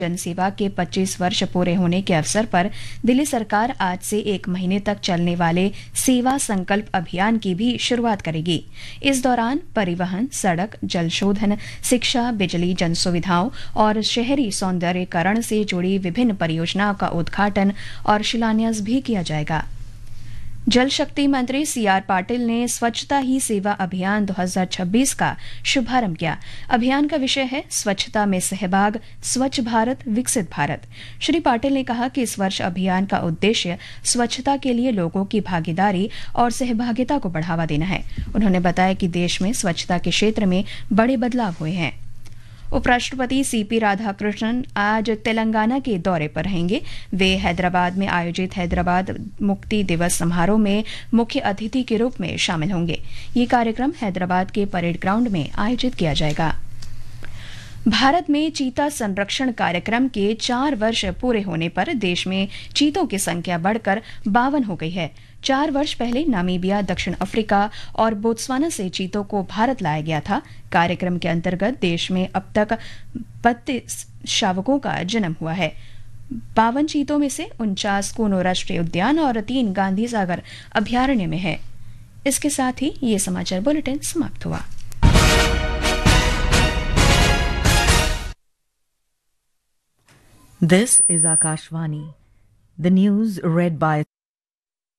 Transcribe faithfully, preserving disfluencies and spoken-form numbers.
जनसेवा के पच्चीस वर्ष पूरे होने के अवसर पर दिल्ली सरकार आज से एक महीने तक चलने वाले सेवा संकल्प अभियान की भी शुरुआत करेगी। इस दौरान परिवहन, सड़क, जल शोधन, शिक्षा, बिजली, जन सुविधाओं और शहरी सौंदर्यीकरण से जुड़ी विभिन्न परियोजनाओं का उद्घाटन और शिलान्यास भी किया जाएगा। जल शक्ति मंत्री सी आर पाटिल ने स्वच्छता ही सेवा अभियान दो हज़ार छब्बीस का शुभारंभ किया। अभियान का विषय है स्वच्छता में सहभाग, स्वच्छ भारत, विकसित भारत। श्री पाटिल ने कहा कि इस वर्ष अभियान का उद्देश्य स्वच्छता के लिए लोगों की भागीदारी और सहभागिता को बढ़ावा देना है। उन्होंने बताया कि देश में स्वच्छता के क्षेत्र में बड़े बदलाव हुए हैं। उपराष्ट्रपति सी पी राधाकृष्णन आज तेलंगाना के दौरे पर रहेंगे। वे हैदराबाद में आयोजित हैदराबाद मुक्ति दिवस समारोह में मुख्य अतिथि के रूप में शामिल होंगे। ये कार्यक्रम हैदराबाद के परेड ग्राउंड में आयोजित किया जाएगा। भारत में चीता संरक्षण कार्यक्रम के चार वर्ष पूरे होने पर देश में चीतों की संख्या बढ़कर बावन हो गई है। चार वर्ष पहले नामीबिया, दक्षिण अफ्रीका और बोत्सवाना से चीतों को भारत लाया गया था। कार्यक्रम के अंतर्गत देश में अब तक बत्तीस शावकों का जन्म हुआ है। बावन चीतों में से उनचास कूनो राष्ट्रीय उद्यान और तीन गांधी सागर अभ्यारण्य में है। इसके साथ ही ये समाचार बुलेटिन समाप्त हुआ। This is Akashvani. The news read by